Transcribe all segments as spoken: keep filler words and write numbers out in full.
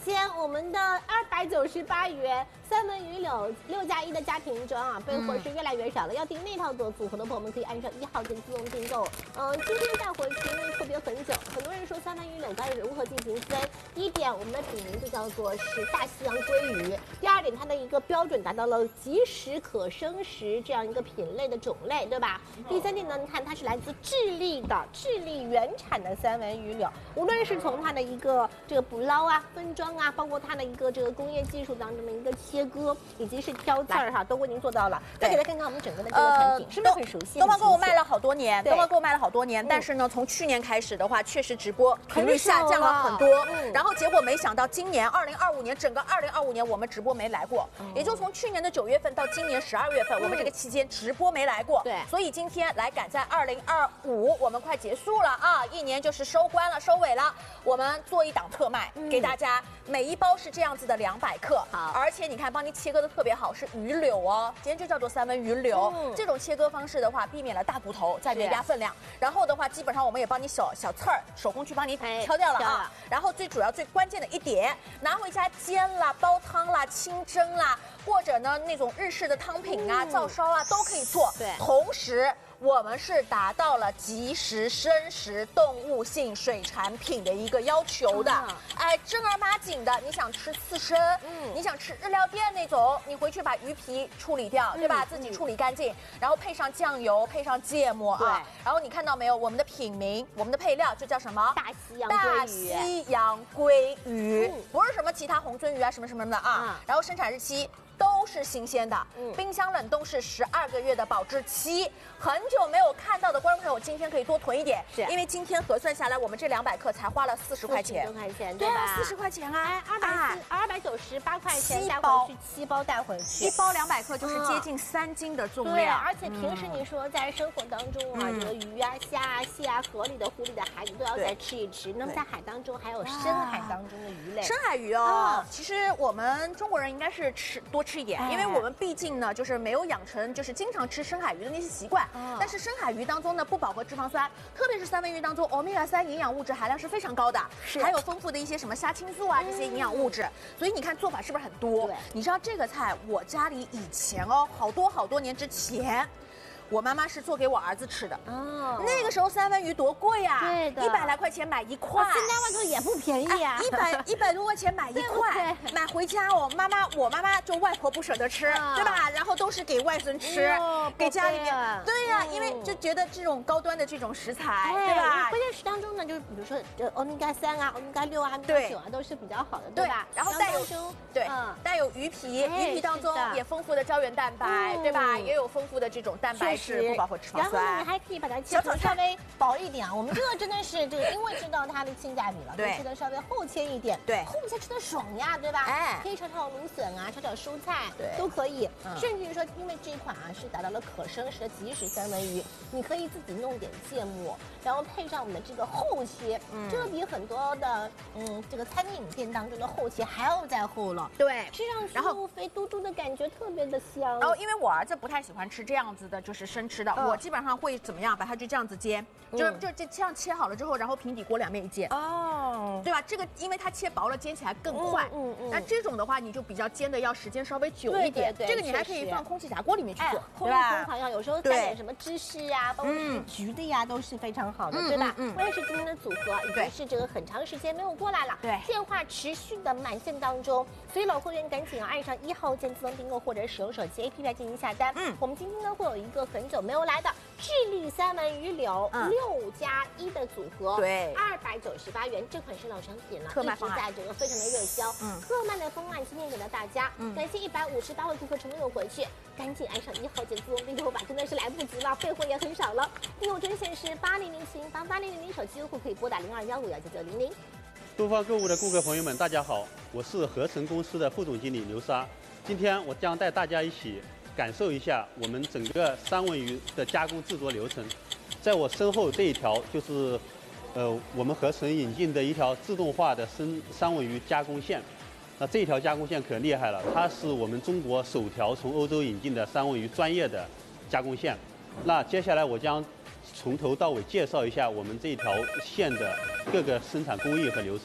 前我们的二百九十八元三文鱼柳六加一的家庭装啊，备货是越来越少了。嗯、要订那套组组合的朋友们可以按照一号键自动订购。嗯、呃，今天带回去因为特别很久，很多人说三文鱼柳该如何进行分？第一点，我们的品名就叫做是大西洋鲑鱼；第二点，它的一个标准达到了即食可生食这样一个品类的种类，对吧？第三点呢，你看它是来自智利的智利原产的三文鱼柳，无论是从它的一个这个捕捞啊、分装啊，包括它的一个这个工业技术当中的一个切割，以及是挑刺儿哈，都为您做到了。再给大家看看我们整个的这个产品，呃、是不是很熟悉？ 东方购物卖了好多年，东方购物卖了好多年，但是呢，从去年开始的话，确实直播频率下降了很多。嗯、然后结果没想到今年二零二五年，整个二零二五年我们直播没来过，嗯、也就从去年的九月份到今年十二月份，嗯、我们这个期间直播没来过。对，所以今天来赶在二零二五，我们快结束了啊，一年就是收官了、收尾了，我们做一档特卖，嗯、给大家，每一包是这样子的两百克，好，而且你看帮你切割的特别好，是鱼柳哦，今天就叫做三文鱼柳。嗯、这种切割方式的话，避免了大骨头再给压分量，然后的话，基本上我们也帮你小小刺儿手工去帮你挑掉了啊。然后最主要、最关键的一点，拿回家煎啦、煲汤啦、清蒸啦，或者呢那种日式的汤品啊、照烧啊都可以做。对，同时。我们是达到了即食生食动物性水产品的一个要求的，嗯、哎，正儿八经的，你想吃刺身，嗯，你想吃日料店那种，你回去把鱼皮处理掉，嗯、对吧？自己处理干净，然后配上酱油，配上芥末啊，然后你看到没有？我们的品名，我们的配料就叫什么？ 大西洋鲑鱼。 大西洋鲑鱼，嗯、不是什么其他红鳟鱼啊，什么什么的啊。嗯、然后生产日期都是新鲜的，嗯、冰箱冷冻是十二个月的保质期。很久没有看到的观众朋友，今天可以多囤一点，是因为今天核算下来，我们这两百克才花了四十块钱， 四十块钱， 对吧？四十块钱啊， 二百二百九十八块钱带回去七包带回去， 一包两百克就是接近三斤的重量。 对，而且平时你说在生活当中啊，这个鱼啊、虾啊、蟹啊，河里的、湖里的孩子都要再吃一吃。那么在海当中还有深海当中的鱼类， 深海鱼哦，其实我们中国人应该是吃多吃一点，因为我们毕竟呢就是没有养成就是经常吃深海鱼的那些习惯。但是深海鱼当中呢不饱和脂肪酸，特别是三文鱼当中 欧米伽三 营养物质含量是非常高的，还有丰富的一些什么虾青素啊这些营养物质，所以你看做法是不是很多？你知道这个菜我家里以前哦，好多好多年之前。我妈妈是做给我儿子吃的哦，那个时候三文鱼多贵啊， 对的， 一百来块钱买一块， 现在外头也不便宜啊， 一百一百多块钱买一块，买回家我妈妈我妈妈就外婆不舍得吃，对吧？然后都是给外孙吃，给家里面，对呀，因为就觉得这种高端的这种食材，对吧？ 关键是当中呢，就是比如说这欧米伽三啊、欧米伽六啊、欧米伽九啊都是比较好的，对吧？ 然后带有对带有鱼皮，鱼皮当中也丰富的胶原蛋白，对吧？也有丰富的这种蛋白。是不饱和脂肪酸， 然后你还可以把它切成稍微薄一点啊。我们这个真的是这个，因为知道它的性价比了，对，切的稍微厚切一点，对，厚切吃的爽呀，对吧？哎，可以炒炒芦笋啊，炒炒蔬菜，对，都可以。嗯、甚至于说，因为这一款啊是达到了可生食的即食三文鱼，你可以自己弄点芥末，然后配上我们的这个厚切，嗯、这个比很多的嗯这个餐饮店当中的厚切还要再厚了。对，吃上去然后肥嘟嘟的感觉特别的香。 然后因为我儿子不太喜欢吃这样子的，就是生吃的，嗯、我基本上会怎么样，把它就这样子煎，嗯、就就就这样切好了之后，然后平底锅两面一煎，哦，对吧？这个因为它切薄了，煎起来更快。嗯嗯。那、嗯、这种的话，你就比较煎的要时间稍微久一点。对对对，这个你还可以放空气炸锅里面去做，哎、 对吧？空烤上有时候带点什么芝士呀，包括是橘的呀，都是非常好的，嗯、对吧？嗯。关键是今天的组合已经是这个很长时间没有过来了，对，电话持续的满线当中，所以老会员赶紧要按上一号键自动订购，或者使用手机 A P P 来进行下单。嗯。我们今天呢会有一个很久没有来的智利三文鱼柳六加一的组合，对，二百九十八元，这款是老产品了，特卖方案，一直在整个非常的热销。嗯，特卖的方案今天给到大家，嗯，感谢一百五十八位顾客成功有回去，赶紧按上一号键自动订购吧，真的是来不及了，备货也很少了。订购专线是八零零七零八八零零零，手机用户可以拨打零二幺五幺九九零零。 东方购物的顾客朋友们，大家好，我是合成公司的副总经理刘莎，今天我将带大家一起感受一下我们整个三文鱼的加工制作流程。在我身后这一条就是，呃，我们合成引进的一条自动化的生三文鱼加工线。那这条加工线可厉害了，它是我们中国首条从欧洲引进的三文鱼专业的加工线。那接下来我将从头到尾介绍一下我们这条线的各个生产工艺和流程。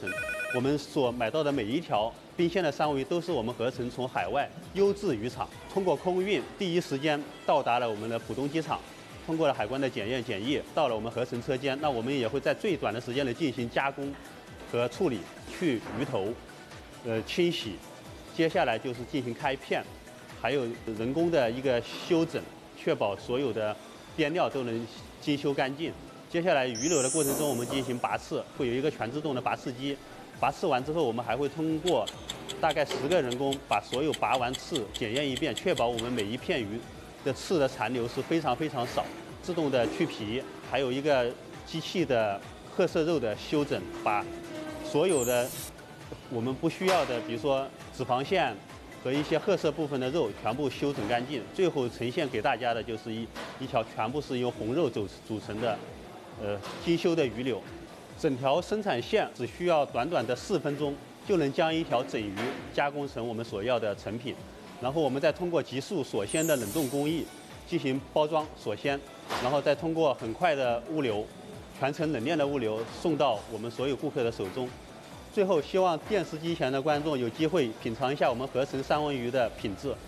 我们所买到的每一条冰鲜的三文鱼都是我们合成从海外优质渔场通过空运第一时间到达了我们的浦东机场，通过了海关的检验检疫，到了我们合成车间。那我们也会在最短的时间内进行加工和处理，去鱼头，呃清洗，接下来就是进行开片，还有人工的一个修整，确保所有的边料都能精修干净。接下来鱼柳的过程中，我们进行拔刺，会有一个全自动的拔刺机。拔刺完之后，我们还会通过大概十个人工把所有拔完刺检验一遍，确保我们每一片鱼的刺的残留是非常非常少。自动的去皮，还有一个机器的褐色肉的修整，把所有的我们不需要的，比如说脂肪线和一些褐色部分的肉全部修整干净，最后呈现给大家的就是一一条全部是由红肉组组成的，呃精修的鱼柳。整条生产线只需要短短的四分钟，就能将一条整鱼加工成我们所要的成品，然后我们再通过急速锁鲜的冷冻工艺进行包装锁鲜，然后再通过很快的物流，全程冷链的物流送到我们所有顾客的手中。最后，希望电视机前的观众有机会品尝一下我们合成三文鱼的品质。